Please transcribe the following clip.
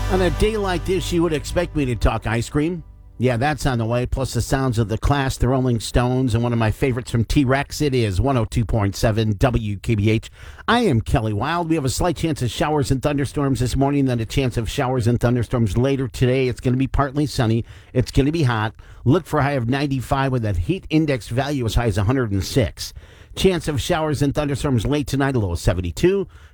On a day like this, you would expect me to talk ice cream. Yeah, that's on the way, plus the sounds of The Clash, the Rolling Stones, and one of my favorites from T-Rex. It is 102.7 WKBH. I am Kelly Wild. We have a slight chance of showers and thunderstorms this morning, then a chance of showers and thunderstorms later today. It's going to be partly sunny. It's going to be hot. Look for a high of 95 with that heat index value as high as 106. Chance of showers and thunderstorms late tonight, a low of 72.